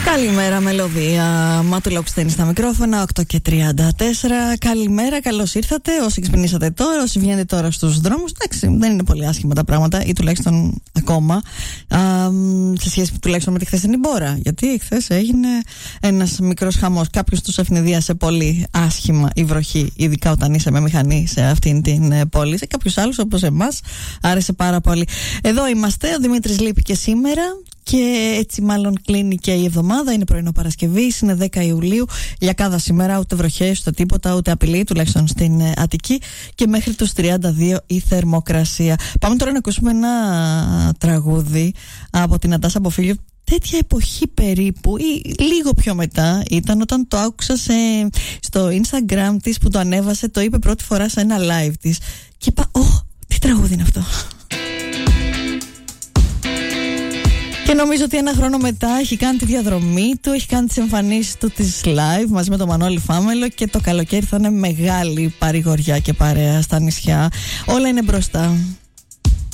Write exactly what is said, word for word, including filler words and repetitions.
Καλημέρα, μελωδία. Μάτου Λοξτένη στα μικρόφωνα, οκτώ και τριάντα τέσσερα. Καλημέρα, καλώς ήρθατε. Όσοι ξυπνήσατε τώρα, όσοι βγαίνετε τώρα στους δρόμους. Εντάξει, δεν είναι πολύ άσχημα τα πράγματα, ή τουλάχιστον ακόμα. Α, σε σχέση τουλάχιστον με τη χθεσινή μπόρα. Γιατί χθες έγινε ένας μικρός χαμός. Κάποιος τους ευνηδίασε πολύ άσχημα η βροχή, ειδικά όταν είσαι με μηχανή σε αυτήν την πόλη. Σε κάποιους άλλους, όπως εμάς, άρεσε πάρα πολύ. Εδώ είμαστε. Ο Δημήτρης λείπει και σήμερα. Και έτσι μάλλον κλείνει και η εβδομάδα. Είναι πρωινό Παρασκευής, είναι δέκα Ιουλίου. Λιακάδα σήμερα, ούτε βροχές, ούτε τίποτα, ούτε απειλή, τουλάχιστον στην Αττική. Και μέχρι τους τριάντα δύο η θερμοκρασία. Πάμε τώρα να ακούσουμε ένα τραγούδι από την Αντάσα Αποφίλιο. Τέτοια εποχή περίπου ή λίγο πιο μετά ήταν όταν το άκουσα σε, στο Instagram της που το ανέβασε. Το είπε πρώτη φορά σε ένα live της. Και είπα, «Ω, τι τραγούδι είναι αυτό». Και νομίζω ότι ένα χρόνο μετά έχει κάνει τη διαδρομή του, έχει κάνει τις εμφανίσεις του της live μαζί με τον Μανώλη Φάμελο και το καλοκαίρι θα είναι μεγάλη παρηγοριά και παρέα στα νησιά. Όλα είναι μπροστά.